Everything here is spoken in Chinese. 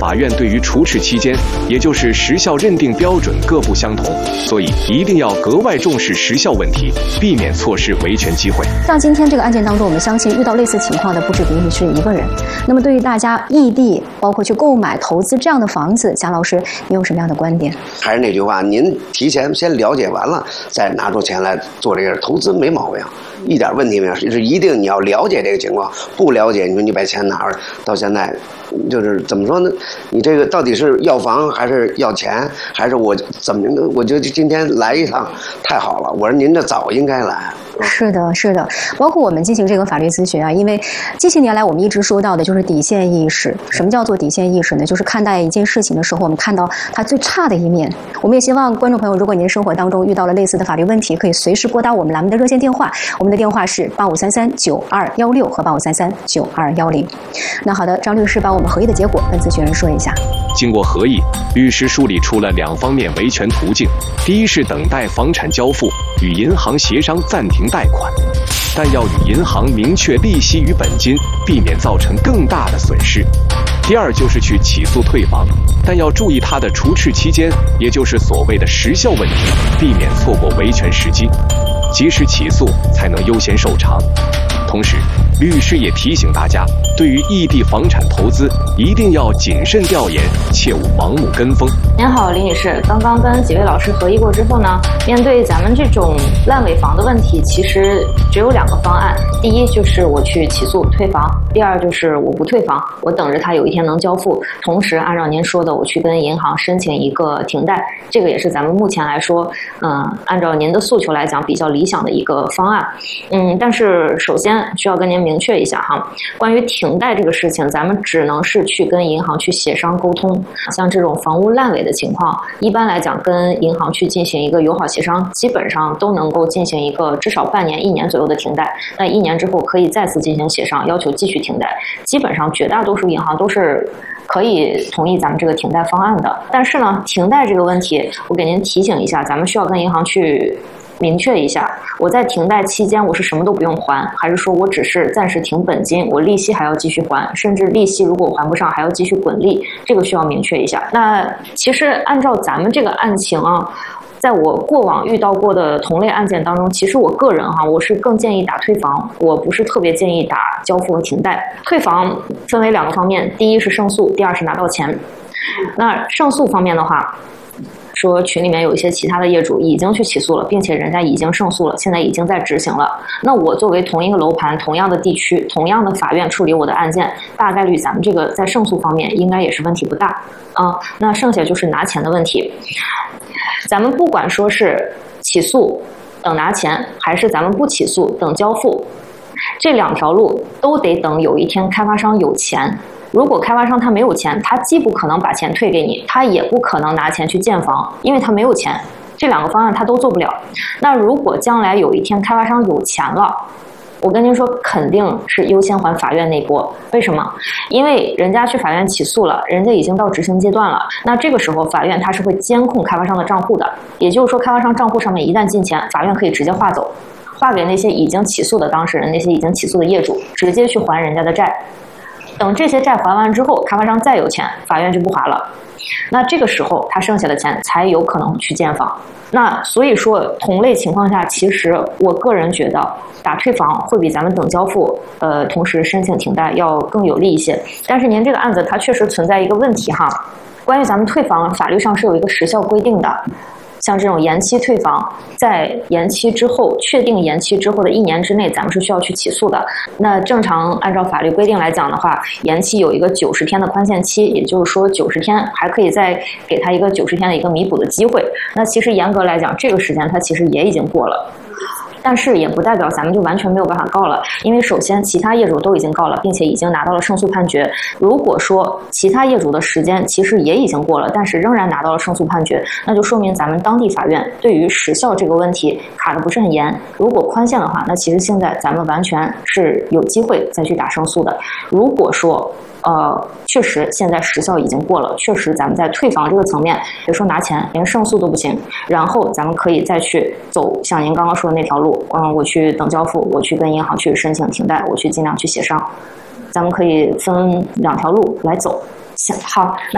法院对于除斥期间，也就是时效认定标准各不相同，所以一定要格外重视时效问题，避免错失维权机会。 像今天这个案件当中，我们相信遇到类似情况的不止李女士一个人。那么对于大家异地，包括去购买、投资这样的房子，贾老师，你有什么样的观点？ 还是那句话，您提前先了解完了，再拿出钱来做这个投资，没毛病，一点问题没有。是一定你要了解这个情况，不了解，你说你把钱拿着，到现在就是怎么说呢？你这个到底是要房还是要钱，还是我怎么？我觉得今天来一趟太好了。我说您这早应该来。 是的，是的，包括我们进行这个法律咨询啊，因为近些年来我们一直说到的就是底线意识。什么叫做底线意识呢？就是看待一件事情的时候，我们看到它最差的一面。我们也希望观众朋友，如果您生活当中遇到了类似的法律问题，可以随时拨打我们栏目的热线电话，我们的电话是85339216和85339210。那好的，张律师把我们合议的结果跟咨询人说一下。 经过合议，律师梳理出了2方面维权途径：第一是等待房产交付，与银行协商暂停贷款，但要与银行明确利息与本金，避免造成更大的损失；第二就是去起诉退房，但要注意它的除斥期间，也就是所谓的时效问题，避免错过维权时机，及时起诉才能优先受偿。同时，律师也提醒大家，对于异地房产投资，一定要谨慎调研，切勿盲目跟风。 您好，李女士，刚刚跟几位老师合议过之后呢，面对咱们这种烂尾房的问题，其实只有2个方案。第一就是我去起诉退房，第二就是我不退房，我等着它有一天能交付，同时按照您说的，我去跟银行申请一个停贷，这个也是咱们目前来说，按照您的诉求来讲比较理想的一个方案。但是首先需要跟您明确一下哈，关于停贷这个事情，咱们只能是去跟银行去协商沟通。像这种房屋烂尾的情况，一般来讲跟银行去进行一个友好协商，基本上都能够进行一个至少半年、1年左右的停贷。那1年之后可以再次进行协商，要求继续停贷。基本上绝大多数银行都是可以同意咱们这个停贷方案的。但是呢，停贷这个问题，我给您提醒一下，咱们需要跟银行去明确一下，我在停贷期间我是什么都不用还，还是说我只是暂时停本金，我利息还要继续还，甚至利息如果还不上还要继续滚利，这个需要明确一下。那其实按照咱们这个案情啊，在我过往遇到过的同类案件当中，其实我个人我是更建议打退房，我不是特别建议打交付和停贷。退房分为2个方面，第一是胜诉，第二是拿到钱。那胜诉方面的话，说群里面有一些其他的业主已经去起诉了，并且人家已经胜诉了，现在已经在执行了。那我作为同一个楼盘、同样的地区、同样的法院处理我的案件，大概率咱们这个在胜诉方面应该也是问题不大啊。那剩下就是拿钱的问题。咱们不管说是起诉等拿钱，还是咱们不起诉等交付，这2条路都得等有一天开发商有钱。如果开发商他没有钱，他既不可能把钱退给你，他也不可能拿钱去建房，因为他没有钱。这2个方案他都做不了。那如果将来有一天开发商有钱了，我跟您说，肯定是优先还法院那波。为什么？因为人家去法院起诉了，人家已经到执行阶段了。那这个时候，法院他是会监控开发商的账户的。也就是说，开发商账户上面一旦进钱，法院可以直接划走，划给那些已经起诉的当事人，那些已经起诉的业主，直接去还人家的债。等这些债还完之后，开发商再有钱，法院就不还了。那这个时候他剩下的钱才有可能去建房。那所以说同类情况下，其实我个人觉得打退房会比咱们等交付同时申请停贷要更有利一些。但是您这个案子它确实存在一个问题哈，关于咱们退房法律上是有一个时效规定的。像这种延期退房，在延期之后，确定延期之后的1年之内，咱们是需要去起诉的。那正常按照法律规定来讲的话，延期有一个90天的宽限期，也就是说90天还可以再给他一个90天的一个弥补的机会。那其实严格来讲，这个时间它其实也已经过了。但是也不代表咱们就完全没有办法告了，因为首先其他业主都已经告了，并且已经拿到了胜诉判决。如果说其他业主的时间其实也已经过了，但是仍然拿到了胜诉判决，那就说明咱们当地法院对于时效这个问题卡得不是很严。如果宽限的话，那其实现在咱们完全是有机会再去打胜诉的。如果说确实现在时效已经过了，确实咱们在退房这个层面，别说拿钱，连胜诉都不行。然后咱们可以再去走像您刚刚说的那条路，我去等交付，我去跟银行去申请停贷，我去尽量去协商。咱们可以分2条路来走。行，好。